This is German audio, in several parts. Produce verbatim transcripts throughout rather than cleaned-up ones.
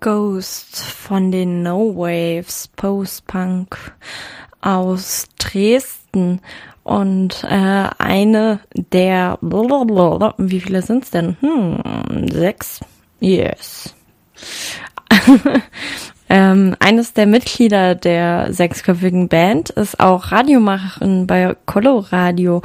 Ghost von den No Waves Post-Punk aus Dresden. Und äh, eine der, blablabla, wie viele sind's denn? Hm, sechs? Yes. ähm, eines der Mitglieder der sechsköpfigen Band ist auch Radiomacherin bei Coloradio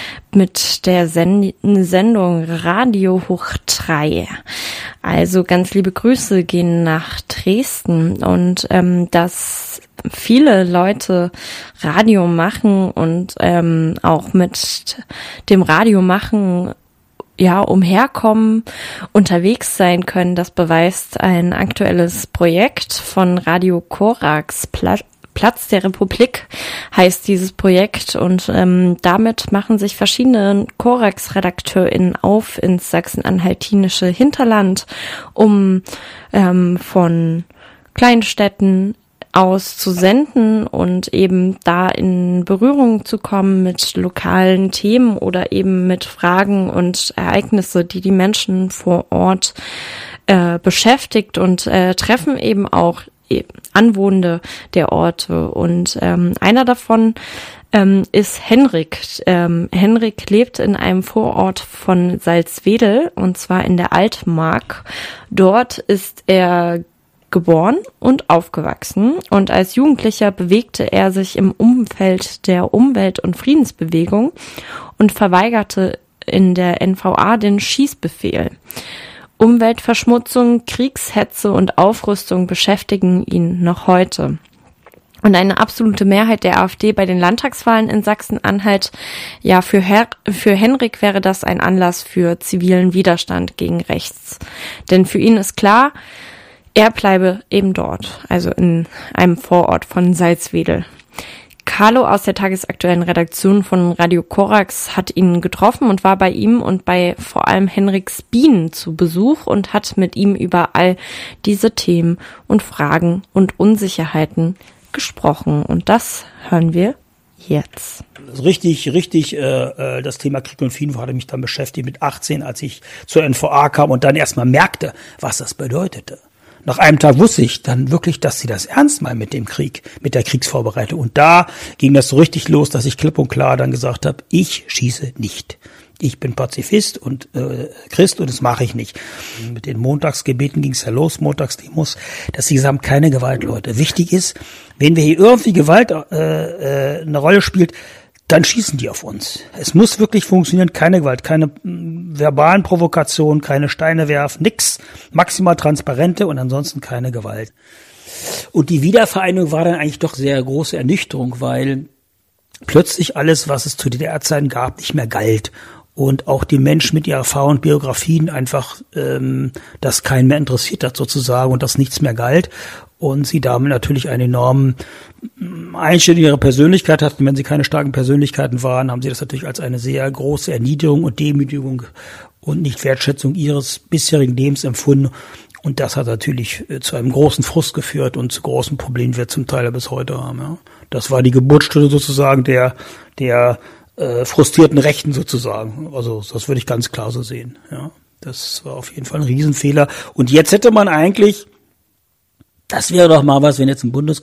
mit der Send- Sendung Radio hoch drei. Also ganz liebe Grüße gehen nach Dresden und ähm, dass viele Leute Radio machen und ähm, auch mit dem Radio machen ja umherkommen, unterwegs sein können, das beweist ein aktuelles Projekt von Radio Korax. Pla- Platz der Republik heißt dieses Projekt und ähm, damit machen sich verschiedene Korax-RedakteurInnen auf ins sachsen-anhaltinische Hinterland, um ähm, von Kleinstädten aus zu senden und eben da in Berührung zu kommen mit lokalen Themen oder eben mit Fragen und Ereignisse, die die Menschen vor Ort äh, beschäftigt und äh, treffen eben auch Anwohner der Orte. Und ähm, einer davon ähm, ist Henrik. Ähm, Henrik lebt in einem Vorort von Salzwedel und zwar in der Altmark. Dort ist er geboren und aufgewachsen und als Jugendlicher bewegte er sich im Umfeld der Umwelt- und Friedensbewegung und verweigerte in der N V A den Schießbefehl. Umweltverschmutzung, Kriegshetze und Aufrüstung beschäftigen ihn noch heute. Und eine absolute Mehrheit der AfD bei den Landtagswahlen in Sachsen-Anhalt, ja, für, Her- für Henrik wäre das ein Anlass für zivilen Widerstand gegen rechts. Denn für ihn ist klar, er bleibe eben dort, also in einem Vorort von Salzwedel. Carlo aus der tagesaktuellen Redaktion von Radio Korax hat ihn getroffen und war bei ihm und bei vor allem Henriks Bienen zu Besuch und hat mit ihm über all diese Themen und Fragen und Unsicherheiten gesprochen. Und das hören wir jetzt. Richtig, richtig, äh, das Thema Krieg und Frieden hatte mich dann beschäftigt mit achtzehn, als ich zur N V A kam und dann erstmal merkte, was das bedeutete. Nach einem Tag wusste ich dann wirklich, dass sie das ernst meinen mit dem Krieg, mit der Kriegsvorbereitung. Und da ging das so richtig los, dass ich klipp und klar dann gesagt habe, ich schieße nicht. Ich bin Pazifist und äh, Christ und das mache ich nicht. Mit den Montagsgebeten ging es ja los, Montagsdemos, dass sie gesagt haben, keine Gewalt, Leute. Wichtig ist, wenn wir hier irgendwie Gewalt äh, äh, eine Rolle spielt, dann schießen die auf uns. Es muss wirklich funktionieren, keine Gewalt, keine mh, verbalen Provokationen, keine Steine werfen, nix, maximal transparente und ansonsten keine Gewalt. Und die Wiedervereinigung war dann eigentlich doch sehr große Ernüchterung, weil plötzlich alles, was es zu D D R-Zeiten gab, nicht mehr galt. Und auch die Menschen mit ihrer Erfahrung und Biografien einfach, ähm, das keinen mehr interessiert hat sozusagen und das nichts mehr galt. Und sie damit natürlich einen enormen Einschnitt in ihre Persönlichkeit hatten. Wenn sie keine starken Persönlichkeiten waren, haben sie das natürlich als eine sehr große Erniedrigung und Demütigung und nicht Wertschätzung ihres bisherigen Lebens empfunden. Und das hat natürlich zu einem großen Frust geführt und zu großen Problemen, die wir zum Teil bis heute haben. Ja. Das war die Geburtsstunde sozusagen der der äh, frustrierten Rechten sozusagen. Also das würde ich ganz klar so sehen. Ja. Das war auf jeden Fall ein Riesenfehler. Und jetzt hätte man eigentlich, das wäre doch mal was, wenn jetzt ein Bundeskanzler